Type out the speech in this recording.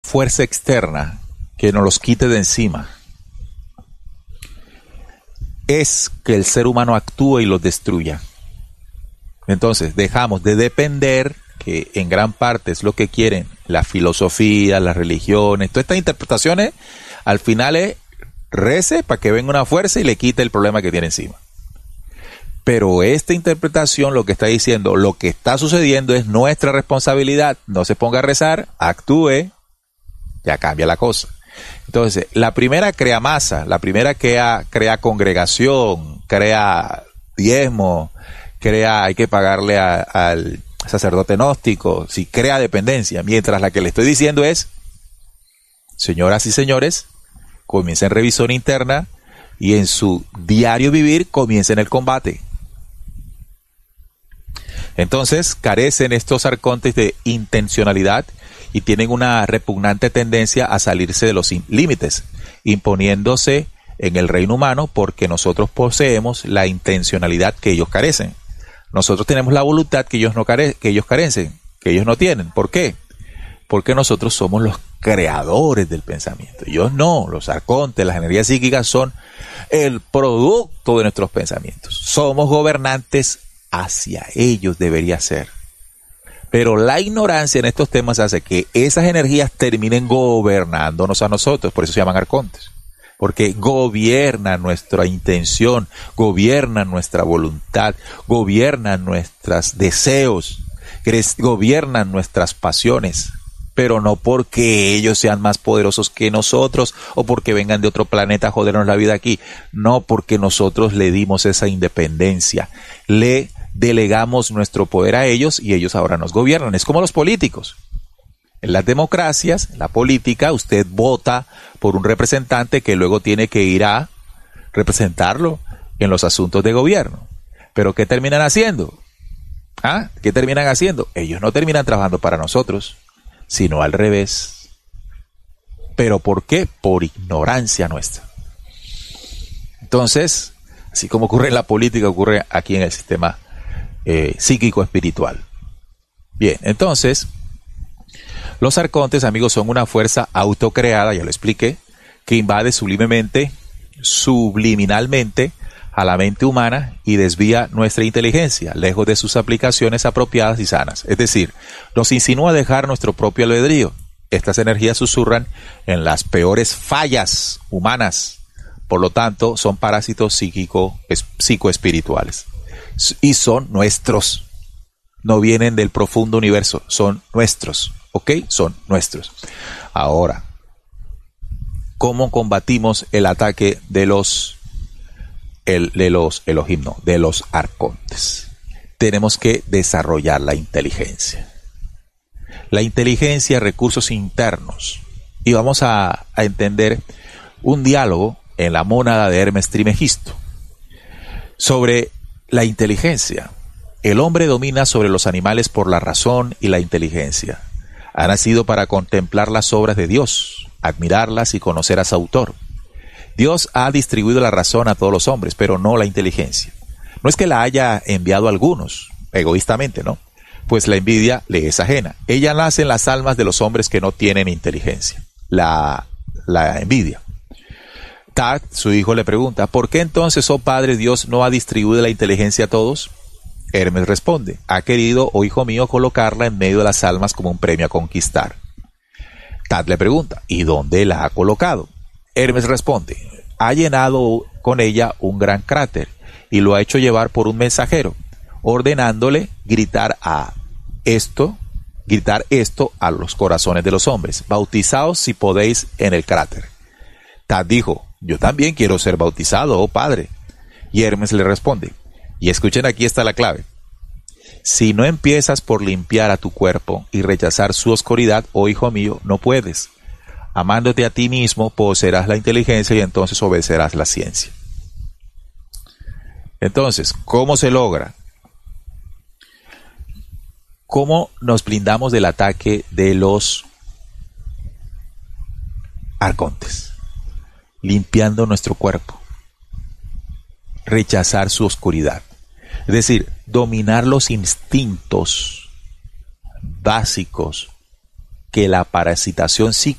fuerza externa que nos los quite de encima es que el ser humano actúe y los destruya. Entonces dejamos de depender, que en gran parte es lo que quieren la filosofía, las religiones, todas estas interpretaciones, al final es rece para que venga una fuerza y le quite el problema que tiene encima. Pero esta interpretación lo que está diciendo, lo que está sucediendo es nuestra responsabilidad. No se ponga a rezar, actúe, ya cambia la cosa. Entonces, la primera crea masa, la primera crea congregación, crea diezmo, hay que pagarle al sacerdote gnóstico, sí, crea dependencia. Mientras la que le estoy diciendo es, señoras y señores, comiencen revisión interna y en su diario vivir comiencen el combate. Entonces carecen estos arcontes de intencionalidad y tienen una repugnante tendencia a salirse de los límites, imponiéndose en el reino humano porque nosotros poseemos la intencionalidad que ellos carecen. Nosotros tenemos la voluntad que ellos carecen, que ellos no tienen. ¿Por qué? Porque nosotros somos los creadores del pensamiento. Ellos no, los arcontes, las energías psíquicas son el producto de nuestros pensamientos. Somos gobernantes hacia ellos, debería ser. Pero la ignorancia en estos temas hace que esas energías terminen gobernándonos a nosotros, por eso se llaman arcontes. Porque gobiernan nuestra intención, gobiernan nuestra voluntad, gobiernan nuestros deseos, gobiernan nuestras pasiones. Pero no porque ellos sean más poderosos que nosotros o porque vengan de otro planeta a jodernos la vida aquí. No, porque nosotros le dimos esa independencia. Le delegamos nuestro poder a ellos y ellos ahora nos gobiernan. Es como los políticos. En las democracias, en la política, usted vota por un representante que luego tiene que ir a representarlo en los asuntos de gobierno. ¿Pero qué terminan haciendo? ¿Qué terminan haciendo? Ellos no terminan trabajando para nosotros, sino al revés. ¿Pero por qué? Por ignorancia nuestra. Entonces, así como ocurre en la política, ocurre aquí en el sistema psíquico espiritual. Bien, entonces, los arcontes, amigos, son una fuerza autocreada, ya lo expliqué, que invade subliminalmente a la mente humana y desvía nuestra inteligencia, lejos de sus aplicaciones apropiadas y sanas. Es decir, nos insinúa dejar nuestro propio albedrío. Estas energías susurran en las peores fallas humanas. Por lo tanto, son parásitos psicoespirituales. Y son nuestros. No vienen del profundo universo, son nuestros. ¿Ok? Son nuestros. Ahora, ¿cómo combatimos el ataque de los Elohim, no, de los arcontes? Tenemos que desarrollar la inteligencia. La inteligencia, recursos internos. Y vamos a entender un diálogo en la mónada de Hermes Trismegisto sobre la inteligencia. El hombre domina sobre los animales por la razón y la inteligencia. Ha nacido para contemplar las obras de Dios, admirarlas y conocer a su autor. Dios ha distribuido la razón a todos los hombres, pero no la inteligencia. No es que la haya enviado a algunos, egoístamente, ¿no? Pues la envidia le es ajena. Ella nace en las almas de los hombres que no tienen inteligencia. La envidia. Tat, su hijo, le pregunta, ¿por qué entonces, oh Padre, Dios no ha distribuido la inteligencia a todos? Hermes responde, ha querido, oh hijo mío, colocarla en medio de las almas como un premio a conquistar. Tat le pregunta, ¿y dónde la ha colocado? Hermes responde, ha llenado con ella un gran cráter y lo ha hecho llevar por un mensajero, ordenándole gritar esto a los corazones de los hombres, bautizaos si podéis en el cráter. Tat dijo, yo también quiero ser bautizado, oh Padre. Y Hermes le responde, y escuchen, aquí está la clave. Si no empiezas por limpiar a tu cuerpo y rechazar su oscuridad, oh hijo mío, no puedes. Amándote a ti mismo, poseerás la inteligencia y entonces obedecerás la ciencia. Entonces, ¿cómo se logra? ¿Cómo nos blindamos del ataque de los arcontes? Limpiando nuestro cuerpo. Rechazar su oscuridad. Es decir, dominar los instintos básicos que la parasitación psíquica